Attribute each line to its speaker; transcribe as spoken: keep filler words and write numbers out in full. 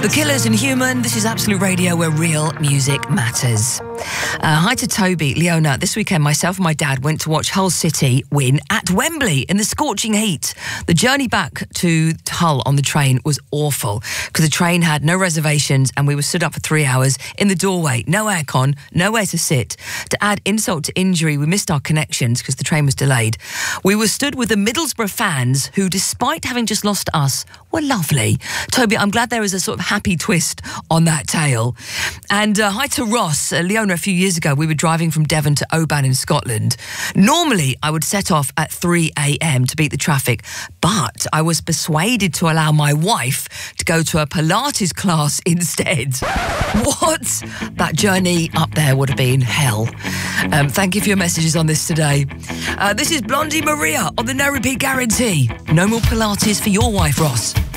Speaker 1: The Killers and Human. This is Absolute Radio, where real music matters. Uh, hi to Toby, Leona. This weekend, myself and my dad went to watch Hull City win at Wembley in the scorching heat. The journey back to Hull on the train was awful because the train had no reservations and we were stood up for three hours in the doorway. No aircon, nowhere to sit. To add insult to injury, we missed our connections because the train was delayed. We were stood with the Middlesbrough fans who, despite having just lost us, were lovely. Toby, I'm glad there is a sort of happy twist on that tale. And uh, hi to Ross. Uh, Leona, a few years ago, we were driving from Devon to Oban in Scotland. Normally, I would set off at three a.m. to beat the traffic, but I was persuaded to allow my wife to go to a Pilates class instead. What? That journey up there would have been hell. Um, thank you for your messages on this today. Uh, this is Blondie Maria on the No Repeat Guarantee. No more Pilates for your wife, Ross.